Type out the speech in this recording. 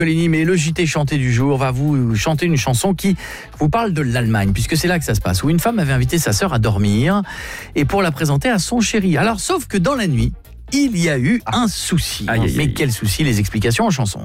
Colini, mais le JT chanté du jour va vous chanter une chanson qui vous parle de l'Allemagne, puisque c'est là que ça se passe, où une femme avait invité sa sœur à dormir et pour la présenter à son chéri. Alors, sauf que dans la nuit, il y a eu un souci. Aïe, aïe, aïe. Mais quel souci? Les explications en chanson.